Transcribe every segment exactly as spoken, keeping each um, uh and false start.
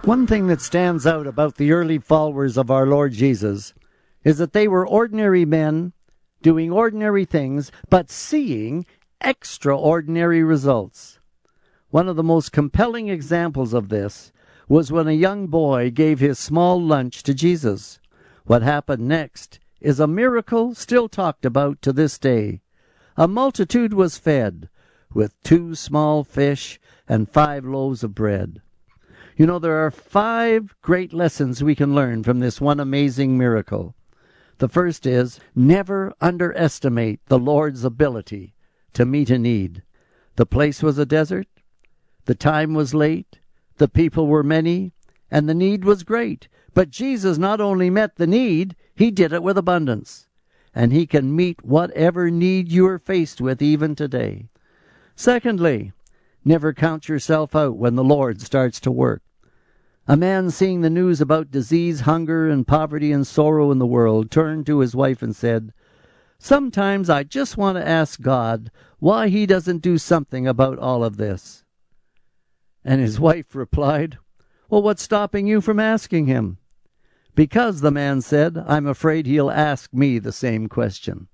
One thing that stands out about the early followers of our Lord Jesus is that they were ordinary men doing ordinary things, but seeing extraordinary results. One of the most compelling examples of this was when a young boy gave his small lunch to Jesus. What happened next is a miracle still talked about to this day. A multitude was fed with two small fish and five loaves of bread. You know, there are five great lessons we can learn from this one amazing miracle. The first is, never underestimate the Lord's ability to meet a need. The place was a desert, the time was late, the people were many, and the need was great. But Jesus not only met the need, he did it with abundance. And he can meet whatever need you are faced with even today. Secondly, never count yourself out when the Lord starts to work. A man seeing the news about disease, hunger, and poverty and sorrow in the world turned to his wife and said, "Sometimes I just want to ask God why he doesn't do something about all of this." And his wife replied, "Well, what's stopping you from asking him?" "Because," the man said, "I'm afraid he'll ask me the same question."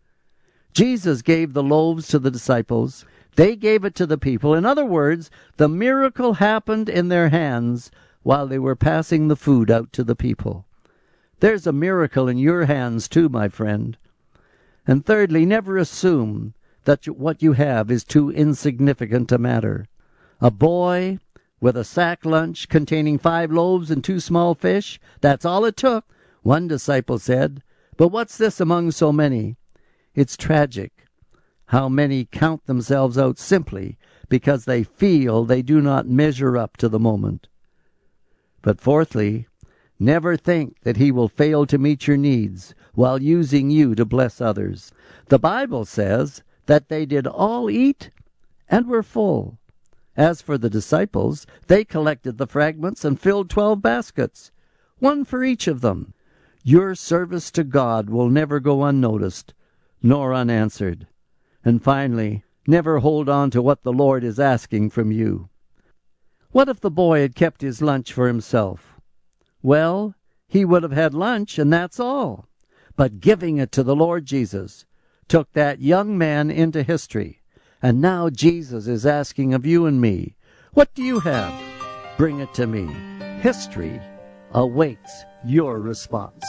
Jesus gave the loaves to the disciples. They gave it to the people. In other words, the miracle happened in their hands while they were passing the food out to the people. There's a miracle in your hands too, my friend. And thirdly, never assume that what you have is too insignificant to matter. A boy with a sack lunch containing five loaves and two small fish, that's all it took, one disciple said. But what's this among so many? It's tragic how many count themselves out simply because they feel they do not measure up to the moment. But fourthly, never think that he will fail to meet your needs while using you to bless others. The Bible says that they did all eat and were full. As for the disciples, they collected the fragments and filled twelve baskets, one for each of them. Your service to God will never go unnoticed, nor unanswered. And finally, never hold on to what the Lord is asking from you. What if the boy had kept his lunch for himself? Well, he would have had lunch, and that's all. But giving it to the Lord Jesus took that young man into history. And now Jesus is asking of you and me, what do you have? Bring it to me. History awaits your response.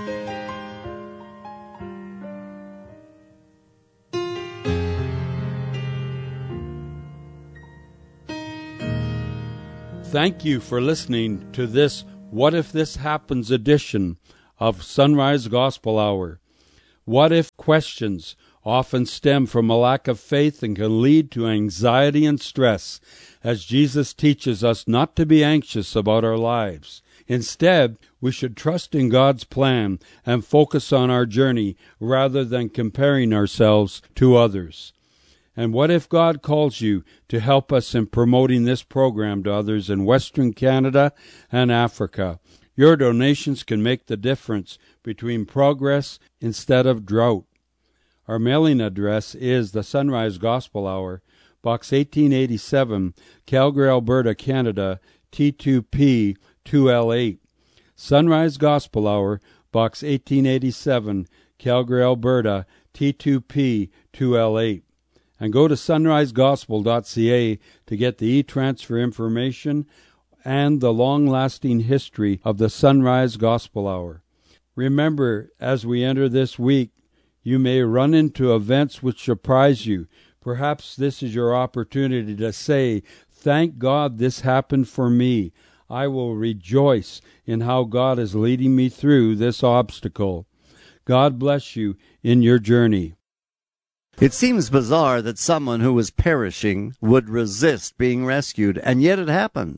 Thank you for listening to this What If This Happens edition of Sunrise Gospel Hour. What if questions often stem from a lack of faith and can lead to anxiety and stress, as Jesus teaches us not to be anxious about our lives. Instead, we should trust in God's plan and focus on our journey rather than comparing ourselves to others. And what if God calls you to help us in promoting this program to others in Western Canada and Africa? Your donations can make the difference between progress instead of drought. Our mailing address is the Sunrise Gospel Hour, Box eighteen eighty-seven, Calgary, Alberta, Canada, T two P two L eight. Sunrise Gospel Hour, Box eighteen eighty-seven, Calgary, Alberta, T two P two L eight. And go to sunrise gospel dot c a to get the e-transfer information and the long-lasting history of the Sunrise Gospel Hour. Remember, as we enter this week, you may run into events which surprise you. Perhaps this is your opportunity to say, "Thank God this happened for me. I will rejoice in how God is leading me through this obstacle." God bless you in your journey. It seems bizarre that someone who was perishing would resist being rescued, and yet it happened.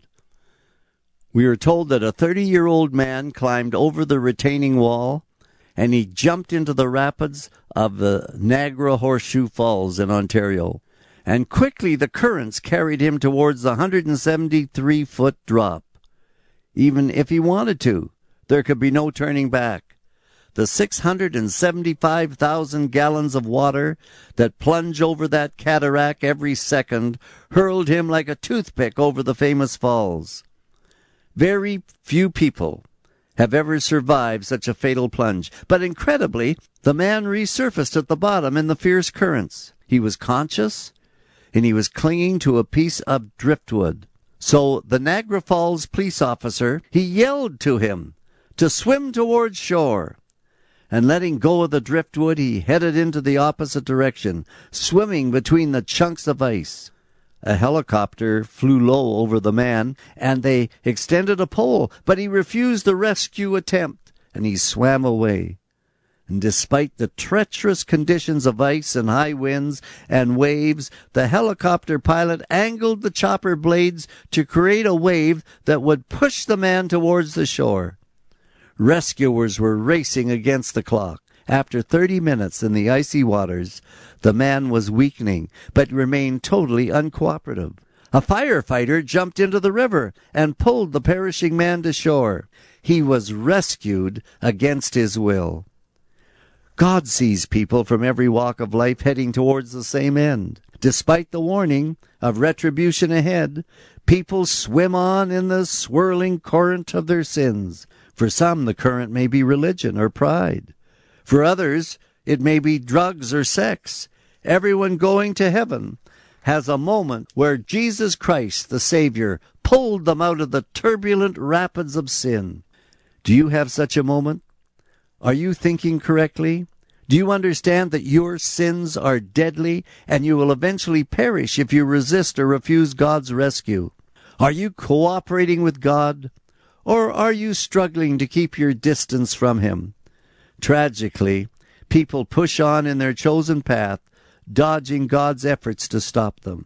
We are told that a thirty-year-old man climbed over the retaining wall, and he jumped into the rapids of the Niagara Horseshoe Falls in Ontario. And quickly the currents carried him towards the one hundred seventy-three foot drop. Even if he wanted to, there could be no turning back. The six hundred seventy-five thousand gallons of water that plunge over that cataract every second hurled him like a toothpick over the famous falls. Very few people have ever survived such a fatal plunge, but incredibly, the man resurfaced at the bottom in the fierce currents. He was conscious, and he was clinging to a piece of driftwood. So the Niagara Falls police officer, he yelled to him to swim towards shore. And letting go of the driftwood, he headed into the opposite direction, swimming between the chunks of ice. A helicopter flew low over the man, and they extended a pole, but he refused the rescue attempt, and he swam away. And despite the treacherous conditions of ice and high winds and waves, the helicopter pilot angled the chopper blades to create a wave that would push the man towards the shore. Rescuers were racing against the clock. After thirty minutes in the icy waters, the man was weakening, but remained totally uncooperative. A firefighter jumped into the river and pulled the perishing man to shore. He was rescued against his will. God sees people from every walk of life heading towards the same end. Despite the warning of retribution ahead, people swim on in the swirling current of their sins. For some, the current may be religion or pride. For others, it may be drugs or sex. Everyone going to heaven has a moment where Jesus Christ, the Savior, pulled them out of the turbulent rapids of sin. Do you have such a moment? Are you thinking correctly? Do you understand that your sins are deadly and you will eventually perish if you resist or refuse God's rescue? Are you cooperating with God, or are you struggling to keep your distance from Him? Tragically, people push on in their chosen path, dodging God's efforts to stop them.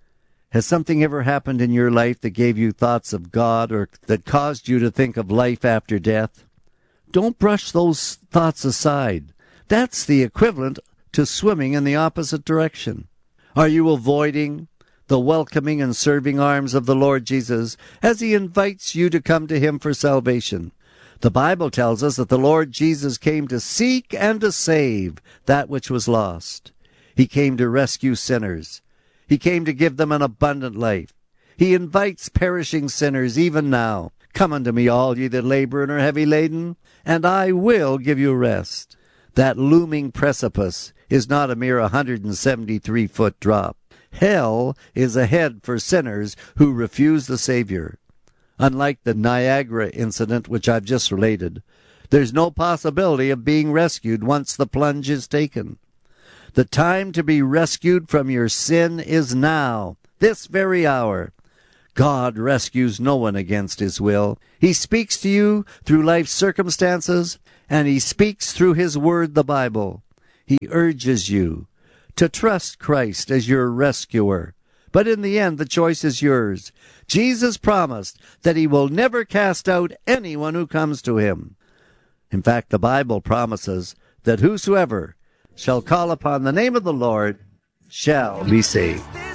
Has something ever happened in your life that gave you thoughts of God or that caused you to think of life after death? Don't brush those thoughts aside. That's the equivalent to swimming in the opposite direction. Are you avoiding the welcoming and serving arms of the Lord Jesus as He invites you to come to Him for salvation? The Bible tells us that the Lord Jesus came to seek and to save that which was lost. He came to rescue sinners. He came to give them an abundant life. He invites perishing sinners even now. Come unto me, all ye that labor and are heavy laden, and I will give you rest. That looming precipice is not a mere one hundred seventy-three foot drop. Hell is ahead for sinners who refuse the Savior. Unlike the Niagara incident, which I've just related, there's no possibility of being rescued once the plunge is taken. The time to be rescued from your sin is now, this very hour. God rescues no one against His will. He speaks to you through life's circumstances, and He speaks through His Word, the Bible. He urges you to trust Christ as your rescuer. But in the end, the choice is yours. Jesus promised that He will never cast out anyone who comes to Him. In fact, the Bible promises that whosoever shall call upon the name of the Lord shall be saved.